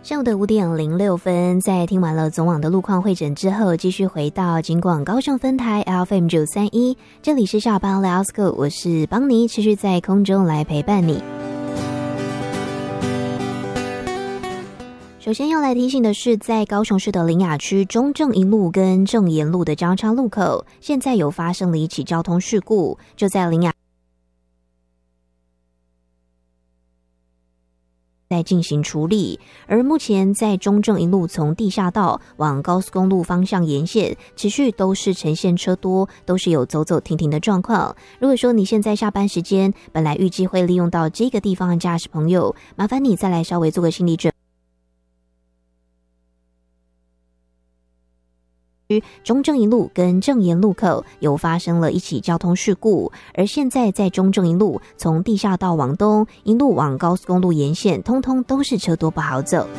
下午的5:06，在听完了总网的路况会诊之后，继续回到警广高雄分台 FM 931，这里是下班 Let's Go， 我是邦尼，持续在空中来陪伴你。首先要来提醒的是，在高雄市的苓雅区中正一路跟正延路的交叉路口，现在有发生了一起交通事故，就在苓雅在进行处理，而目前在中正一路从地下道往高速公路方向沿线，持续都是呈现车多，都是有走走停停的状况。如果说你现在下班时间本来预计会利用到这个地方的驾驶朋友，麻烦你再来稍微做个心理准备。中正一路跟正延路口有发生了一起交通事故，而现在在中正一路从地下道往东一路往高速公路沿线，通通都是车多不好走。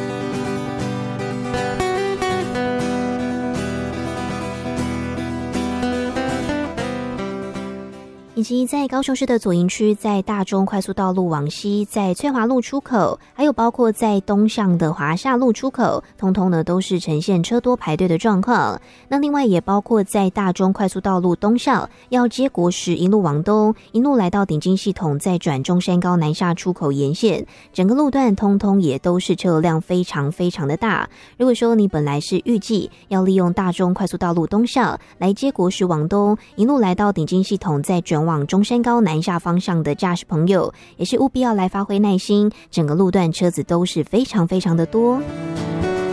以及在高雄市的左营区，在大中快速道路往西，在翠华路出口，还有包括在东向的华夏路出口，通通呢都是呈现车多排队的状况。那另外也包括在大中快速道路东向要接国时一路往东，一路来到鼎金系统，再转中山高南下出口沿线，整个路段通通也都是车流量非常非常的大。如果说你本来是预计要利用大中快速道路东向来接国时往东，一路来到鼎金系统，再转往中山高南下方向的驾驶朋友，也是务必要来发挥耐心，整个路段车子都是非常非常的多。